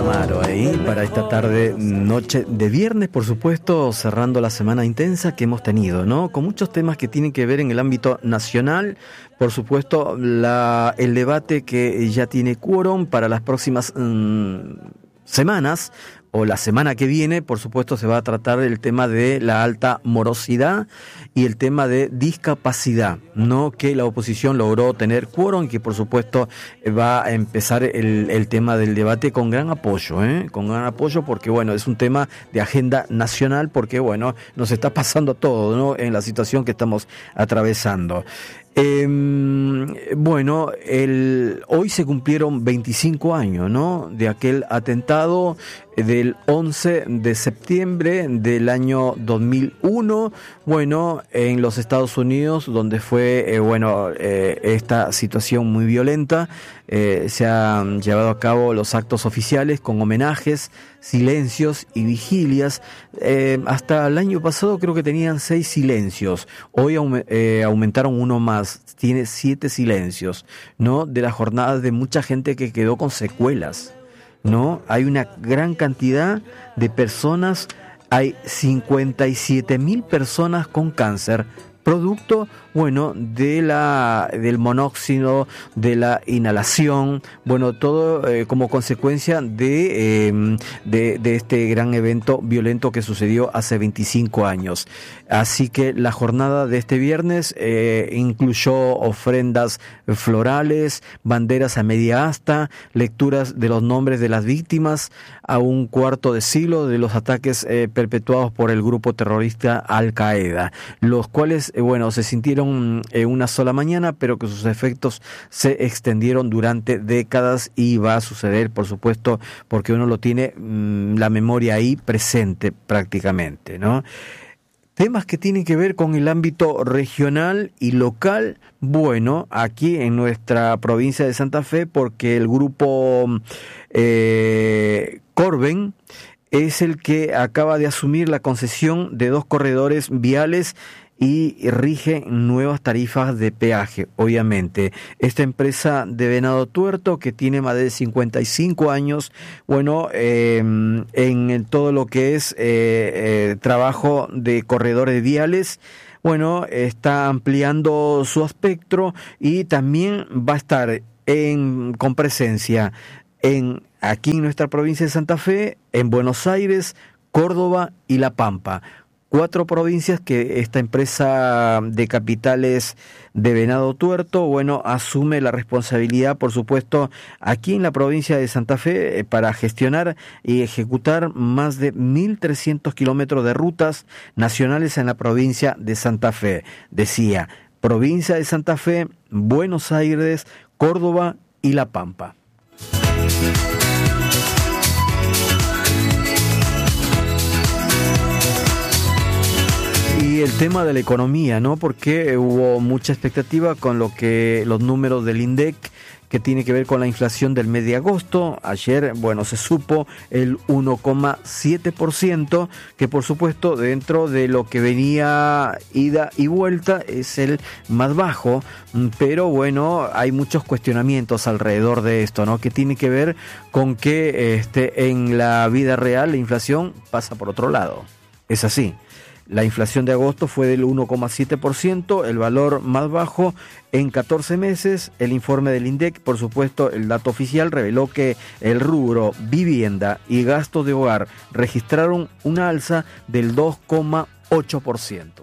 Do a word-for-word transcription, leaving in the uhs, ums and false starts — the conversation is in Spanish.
Calamaro ahí para esta tarde, noche de viernes, por supuesto, cerrando la semana intensa que hemos tenido, ¿no? Con muchos temas que tienen que ver en el ámbito nacional. Por supuesto, la, el debate que ya tiene quórum para las próximas mmm, semanas, o la semana que viene, por supuesto, se va a tratar el tema de la alta morosidad y el tema de discapacidad, ¿no? Que la oposición logró tener quórum y que, por supuesto, va a empezar el, el tema del debate con gran apoyo, ¿eh? Con gran apoyo porque, bueno, es un tema de agenda nacional porque, bueno, nos está pasando todo, ¿no? En la situación que estamos atravesando. Eh, bueno, el, hoy se cumplieron veinticinco años, ¿no? De aquel atentado del once de septiembre del año dos mil uno, bueno, en los Estados Unidos, donde fue, eh, bueno, eh, esta situación muy violenta. Eh, se han llevado a cabo los actos oficiales con homenajes, silencios y vigilias. Eh, hasta el año pasado creo que tenían seis silencios. Hoy aume- eh, aumentaron uno más. Tiene siete silencios, ¿no? De la jornada de mucha gente que quedó con secuelas, ¿no? Hay una gran cantidad de personas. Hay cincuenta y siete mil personas con cáncer, producto, bueno, de la del monóxido, de la inhalación, bueno, todo eh, como consecuencia de, eh, de de este gran evento violento que sucedió hace veinticinco años. Así que la jornada de este viernes eh, incluyó ofrendas florales, banderas a media asta, lecturas de los nombres de las víctimas a un cuarto de siglo de los ataques eh, perpetuados por el grupo terrorista Al Qaeda, los cuales, eh, bueno, se sintieron en una sola mañana, pero que sus efectos se extendieron durante décadas y va a suceder, por supuesto, porque uno lo tiene mmm, la memoria ahí presente prácticamente, ¿no? Temas que tienen que ver con el ámbito regional y local, bueno, aquí en nuestra provincia de Santa Fe, porque el grupo eh, Corben es el que acaba de asumir la concesión de dos corredores viales y rige nuevas tarifas de peaje, obviamente. Esta empresa de Venado Tuerto, que tiene más de cincuenta y cinco años, bueno, eh, en todo lo que es eh, eh, trabajo de corredores viales, bueno, está ampliando su espectro y también va a estar en, con presencia en, aquí en nuestra provincia de Santa Fe, en Buenos Aires, Córdoba y La Pampa. Cuatro provincias que esta empresa de capitales de Venado Tuerto, bueno, asume la responsabilidad, por supuesto, aquí en la provincia de Santa Fe, eh, para gestionar y ejecutar más de mil trescientos kilómetros de rutas nacionales en la provincia de Santa Fe. Decía, provincia de Santa Fe, Buenos Aires, Córdoba y La Pampa. Y el tema de la economía, ¿no? Porque hubo mucha expectativa con lo que los números del INDEC, que tiene que ver con la inflación del mes de agosto. Ayer, bueno, se supo el uno coma siete por ciento, que por supuesto dentro de lo que venía ida y vuelta es el más bajo, pero bueno, hay muchos cuestionamientos alrededor de esto, ¿no? Que tiene que ver con que este, en la vida real la inflación pasa por otro lado. Es así. La inflación de agosto fue del uno coma siete por ciento, el valor más bajo en catorce meses. El informe del INDEC, por supuesto, el dato oficial reveló que el rubro vivienda y gastos de hogar registraron una alza del dos coma ocho por ciento.